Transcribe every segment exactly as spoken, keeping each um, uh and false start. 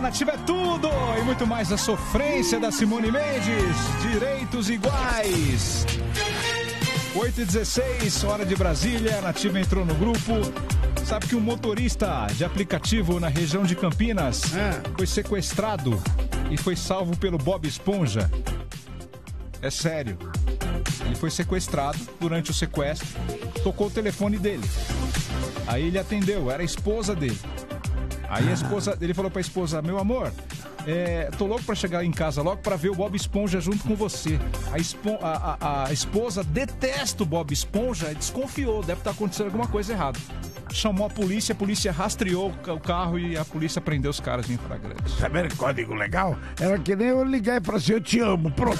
Nativa é tudo e muito mais a sofrência da Simone Mendes. Direitos iguais. oito e dezesseis, hora de Brasília. A Nativa entrou no grupo. Sabe que um motorista de aplicativo na região de Campinas é. foi sequestrado e foi salvo pelo Bob Esponja. É sério. Ele foi sequestrado durante o sequestro. Tocou o telefone dele. Aí ele atendeu, era a esposa dele. Aí a esposa, ele falou pra esposa: meu amor, é, tô louco pra chegar em casa logo pra ver o Bob Esponja junto com você. A, espo, a, a, a esposa detesta o Bob Esponja e desconfiou, deve estar acontecendo alguma coisa errada. Chamou a polícia, a polícia rastreou o carro e a polícia prendeu os caras em flagrante. Sabe o código legal? Era que nem eu ligar e falar assim: eu te amo, pronto.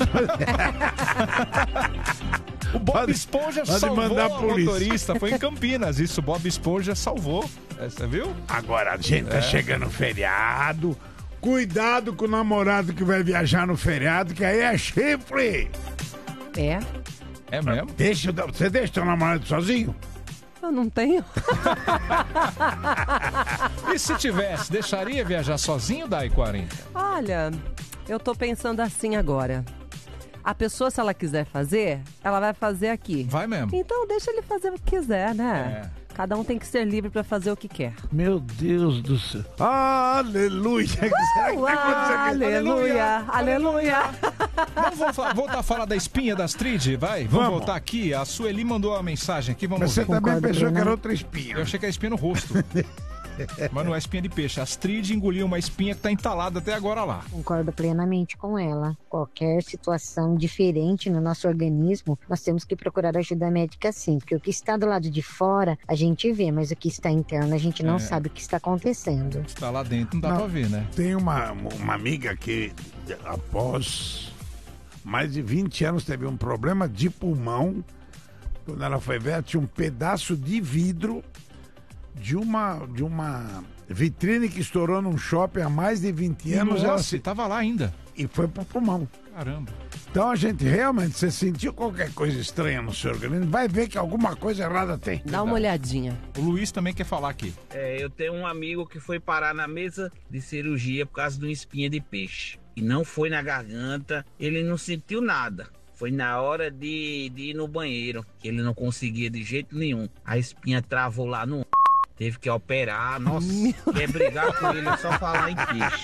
O Bob pode, Esponja pode salvou mandar a o motorista, foi em Campinas, isso, o Bob Esponja salvou, você viu? Agora a gente tá é. chegando no feriado, cuidado com o namorado que vai viajar no feriado, que aí é chifre. É? É mesmo? Deixa, você deixa teu namorado sozinho? Eu não tenho. E se tivesse, deixaria viajar sozinho, Dai quarenta? Olha, eu tô pensando assim agora. A pessoa, se ela quiser fazer, ela vai fazer aqui. Vai mesmo. Então deixa ele fazer o que quiser, né? É. Cada um tem que ser livre pra fazer o que quer. Meu Deus do céu. Aleluia. Uh, aleluia, aleluia. Vamos voltar a falar da espinha da Astrid, vai? Vamos, vamos voltar aqui. A Sueli mandou uma mensagem aqui. Vamos Você ver. também Concordo, pensou Bruno. que era outra espinha. Eu achei que era espinha no rosto. Mas não é espinha de peixe. A Astrid engoliu uma espinha que tá entalada até agora lá. Concordo plenamente com ela. Qualquer situação diferente no nosso organismo, nós temos que procurar ajuda médica sim. Porque o que está do lado de fora, a gente vê, mas o que está interno, a gente não é. sabe o que está acontecendo. Está lá dentro, não dá não, pra ver, né? Tem uma, uma amiga que, após mais de vinte anos, teve um problema de pulmão. Quando ela foi ver, ela tinha um pedaço de vidro de uma, de uma vitrine que estourou num shopping há mais de vinte anos. Nossa, ela se... tava lá ainda. E foi pro pulmão. Caramba. Então a gente realmente, você sentiu qualquer coisa estranha no seu organismo, vai ver que alguma coisa errada tem. Dá uma olhadinha. O Luiz também quer falar aqui. É, eu tenho um amigo que foi parar na mesa de cirurgia por causa de uma espinha de peixe. E não foi na garganta, ele não sentiu nada. Foi na hora de, de ir no banheiro, que ele não conseguia de jeito nenhum. A espinha travou lá no... Teve que operar. Nossa, Meu... quer brigar com ele, é só falar em peixe.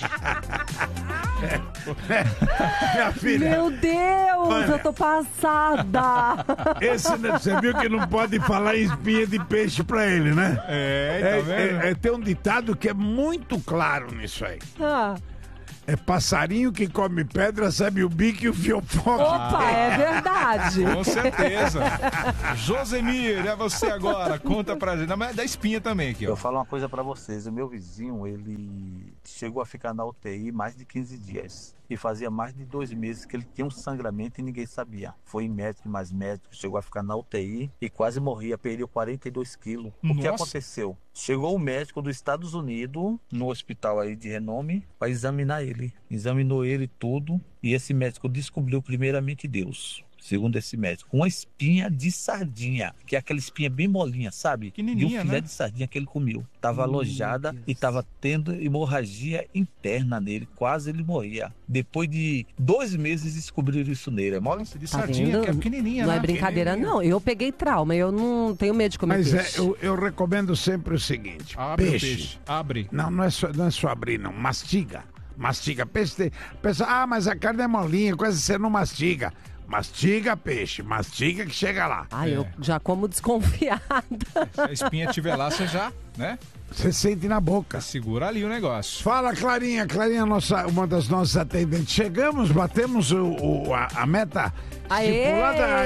Minha filha. Meu Deus, olha, eu tô passada. Esse, você viu que não pode falar em espinha de peixe pra ele, né? É, tá é, vendo? É, é, tem um ditado que é muito claro nisso aí. Ah. É passarinho que come pedra, sabe o bico e o fiofó. Opa, é verdade. Com certeza. Josemir, é você agora. Conta pra gente. Não, mas é da espinha também aqui, ó. Eu falo uma coisa pra vocês. O meu vizinho, ele chegou a ficar na U T I mais de quinze dias. E fazia mais de dois meses que ele tinha um sangramento e ninguém sabia. Foi em médico, mais médico, chegou a ficar na U T I e quase morria, perdeu quarenta e dois quilos. O Nossa. que aconteceu? Chegou um médico dos Estados Unidos, no hospital aí de renome, para examinar ele. Examinou ele tudo e esse médico descobriu primeiramente Deus. Segundo esse médico, uma espinha de sardinha, que é aquela espinha bem molinha, sabe? De um filé, né? De sardinha que ele comeu. Tava hum, alojada e tava tendo hemorragia interna nele, quase ele morria. Depois de dois meses descobriram isso nele. Nossa, de sardinha, tá que é pequenininha, não né? Não é brincadeira, não. Eu peguei trauma, eu não tenho medo de comer Mas peixe. É, eu, eu recomendo sempre o seguinte: abre peixe. peixe. Abre. Não, não é, só, não é só abrir, não. Mastiga. Mastiga. Peixe. Pensa, ah, mas a carne é molinha, coisa você não mastiga. Mastiga, peixe, mastiga que chega lá. Ah, é. Eu já como desconfiada. Se a espinha estiver lá, você já, né? Você sente na boca. Segura ali o negócio. Fala, Clarinha. Clarinha, nossa, uma das nossas atendentes. Chegamos, batemos o, o, a, a meta Aê! estipulada.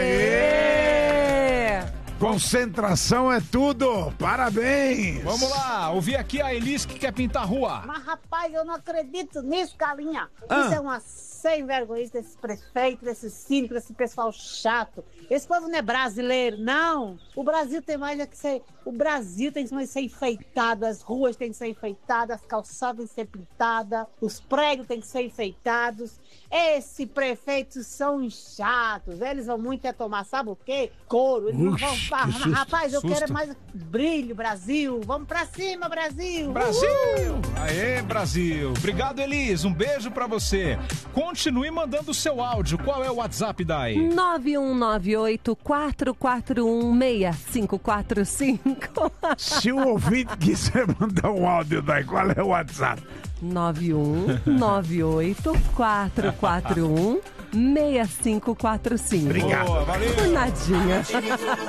Aê! Concentração é tudo. Parabéns. Vamos lá, ouvir aqui a Elis que quer pintar a rua. Mas, rapaz, eu não acredito nisso, Galinha. Ah. Isso é uma sem vergonha desses prefeitos, desses síndicos, desse pessoal chato. Esse povo não é brasileiro, não. O Brasil tem mais é que ser... O Brasil tem que ser enfeitado, as ruas têm que ser enfeitadas, as calçadas têm que ser pintadas, os prédios têm que ser enfeitados. Esses prefeitos são chatos, eles vão muito é tomar, sabe o quê? Couro, eles Uxi. não vão Ah, que susto. rapaz, eu Susto. quero mais brilho, Brasil. Vamos pra cima, Brasil. Brasil! Aê, Brasil! Obrigado, Elis. Um beijo pra você. Continue mandando o seu áudio. Qual é o WhatsApp, Dai? nove um nove oito, quatro quatro um, seis cinco quatro cinco. Se o ouvinte quiser mandar um áudio, daí qual é o WhatsApp? nove um nove oito, quatro quatro um, seis cinco quatro cinco. Obrigado. Boa, valeu! Nadinha.